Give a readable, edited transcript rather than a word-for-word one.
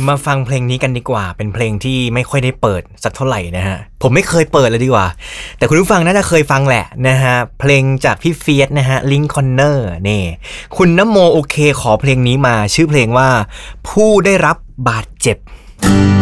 มาฟังเพลงนี้กันดีกว่าเป็นเพลงที่ไม่ค่อยได้เปิดสักเท่าไหร่นะฮะผมไม่เคยเปิดเลยดีกว่าแต่คุณผู้ฟังน่าจะเคยฟังแหละนะฮะเพลงจากพี่เฟียสนะฮะลิงคอนเนอร์นี่คุณนโมโอเคขอเพลงนี้มาชื่อเพลงว่าผู้ได้รับบาดเจ็บ